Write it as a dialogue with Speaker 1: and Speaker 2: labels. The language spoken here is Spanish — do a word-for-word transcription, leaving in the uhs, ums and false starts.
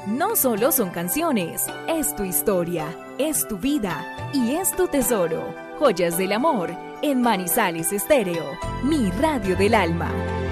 Speaker 1: No solo son canciones, es tu historia, es tu vida y es tu tesoro. Joyas del amor en Manizales Estéreo, mi radio del alma.